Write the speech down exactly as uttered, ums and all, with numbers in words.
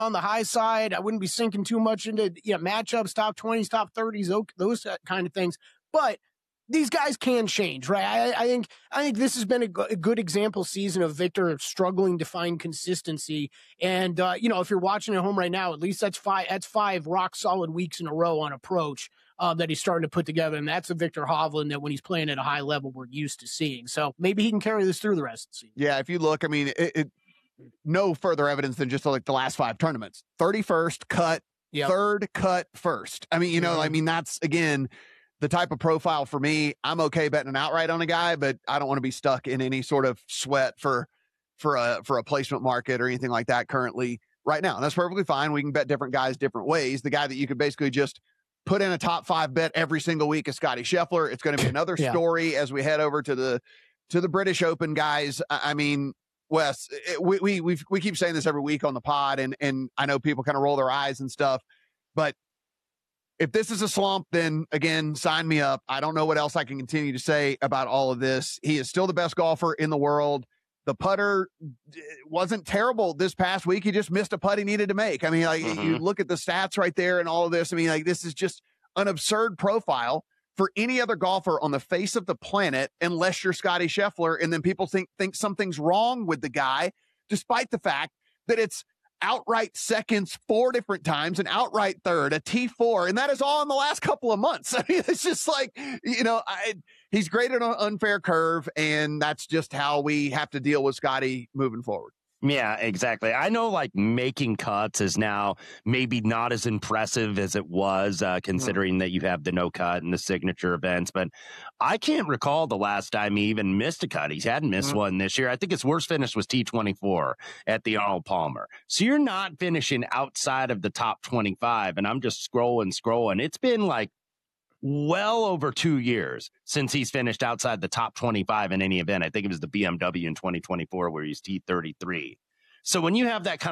on the high side. I wouldn't be sinking too much into you know, matchups, top twenties, top thirties, those kind of things. But these guys can change, right? I, I think I think this has been a, g- a good example season of Victor struggling to find consistency. And uh, you know, if you're watching at home right now, at least that's five that's five rock solid weeks in a row on approach uh, that he's starting to put together. And that's a Victor Hovland that when he's playing at a high level, we're used to seeing. So maybe he can carry this through the rest of the season. Yeah, if you look, I mean, it, it no further evidence than just like the last five tournaments. thirty-first cut, yep. Third cut, first. I mean, you know, mm-hmm. I mean, that's again the type of profile for me. I'm okay betting an outright on a guy, but I don't want to be stuck in any sort of sweat for for a for a placement market or anything like that currently right now. And that's perfectly fine. We can bet different guys different ways. The guy that you could basically just put in a top five bet every single week is Scotty Scheffler. It's going to be another yeah. story as we head over to the to the British Open, guys. I, I mean, Wes, it, we we we we keep saying this every week on the pod, and and I know people kind of roll their eyes and stuff, but if this is a slump, then again, sign me up. I don't know what else I can continue to say about all of this. He is still the best golfer in the world. The putter wasn't terrible this past week. He just missed a putt he needed to make. I mean, like mm-hmm. you look at the stats right there and all of this. I mean, like this is just an absurd profile for any other golfer on the face of the planet, unless you're Scotty Scheffler. And then people think, think something's wrong with the guy, despite the fact that it's outright seconds four different times, an outright third, a T four, and that is all in the last couple of months. I mean, it's just like, you know, I, he's great at an unfair curve, and that's just how we have to deal with Scotty moving forward. Yeah, exactly. I know like making cuts is now maybe not as impressive as it was, uh, considering mm. that you have the no cut and the signature events, but I can't recall the last time he even missed a cut. He hadn't missed mm. one this year. I think his worst finish was T twenty-four at the Arnold Palmer. So you're not finishing outside of the top twenty-five, and I'm just scrolling, scrolling. It's been like well over two years since he's finished outside the top twenty-five in any event. I think it was the B M W in twenty twenty-four where he's T thirty-three. So when you have that kind